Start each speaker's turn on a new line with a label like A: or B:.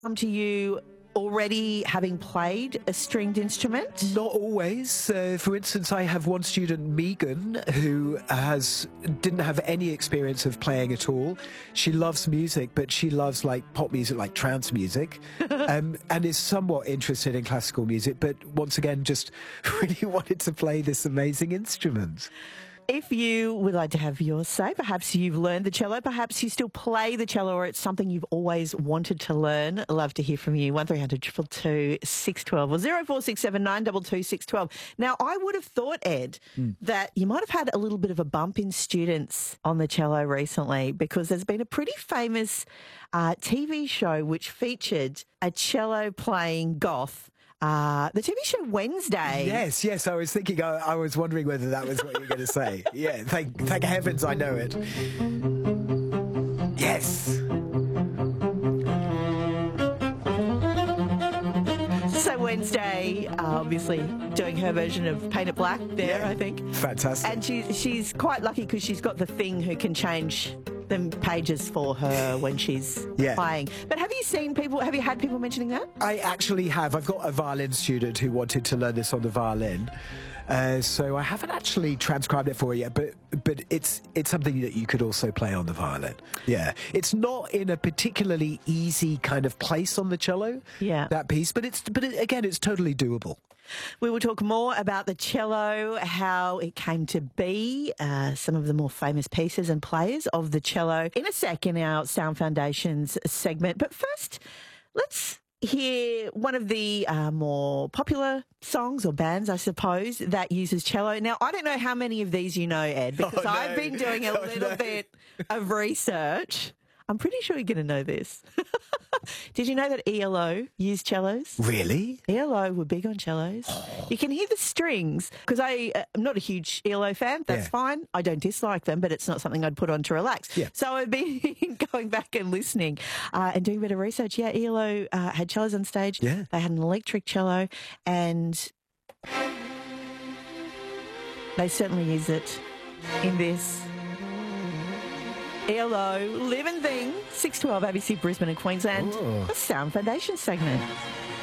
A: Come to you already having played a stringed instrument?
B: Not always. For instance, I have one student, Megan, who didn't have any experience of playing at all. She loves music, but she loves like pop music, like trance music, and is somewhat interested in classical music, but once again, just really wanted to play this amazing instrument.
A: If you would like to have your say, perhaps you've learned the cello, perhaps you still play the cello, or it's something you've always wanted to learn. I'd love to hear from you. 1300 222 612 or 0467 922 612. Now, I would have thought, Ed, that you might have had a little bit of a bump in students on the cello recently, because there's been a pretty famous TV show which featured a cello playing goth. The TV show Wednesday.
B: Yes. I was thinking, I was wondering whether that was what you were going to say. Yeah, thank heavens I know it. Yes.
A: So Wednesday, obviously doing her version of Paint It Black there,
B: Yeah.
A: I think.
B: Fantastic.
A: And she's quite lucky because she's got the thing who can change the pages for her when she's playing. But have you had people mentioning that?
B: I actually have. I've got a violin student who wanted to learn this on the violin. So I haven't actually transcribed it for you yet, but it's something that you could also play on the violin. Yeah. It's not in a particularly easy kind of place on the cello, that piece, but again, it's totally doable.
A: We will talk more about the cello, how it came to be, some of the more famous pieces and players of the cello in a sec in our Sound Foundations segment. But first, let's hear one of the more popular songs or bands, I suppose, that uses cello. Now, I don't know how many of these you know, Ed, because I've been doing a little bit of research. I'm pretty sure you're going to know this. Did you know that ELO used cellos?
B: Really?
A: ELO were big on cellos. You can hear the strings, because I'm not a huge ELO fan. That's fine. I don't dislike them, but it's not something I'd put on to relax.
B: Yeah.
A: So I've been going back and listening and doing a bit of research. Yeah, ELO had cellos on stage.
B: Yeah.
A: They had an electric cello, and they certainly use it in this. ELO, Living Thing, 612 ABC Brisbane and Queensland. The Sound Foundation segment.